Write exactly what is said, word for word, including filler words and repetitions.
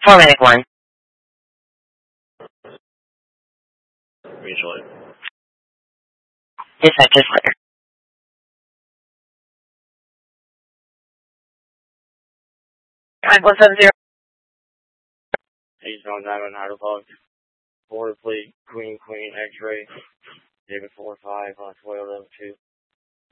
Paramedic one. Mutually. Dispatch is clear. five one seven zero. Eastbound Diamond, Hydro Border Fleet, Queen, Queen, X-Ray, David four five, uh, Toyota two.